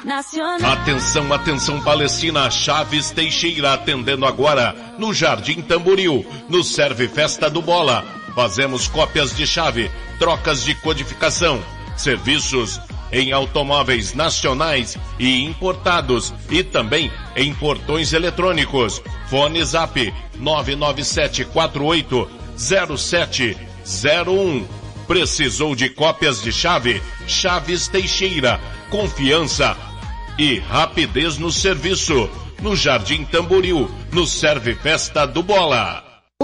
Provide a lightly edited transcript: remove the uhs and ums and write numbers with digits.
nacional. Atenção, atenção, Palestina, Chaves Teixeira atendendo agora no Jardim Tamboril, no Serve Festa do Bola. Fazemos cópias de chave, trocas de codificação, serviços em automóveis nacionais e importados e também em portões eletrônicos. Fone Zap 997480701. Precisou de cópias de chave? Chaves Teixeira. Confiança e rapidez no serviço. No Jardim Tamboril, no Serve Festa do Bola.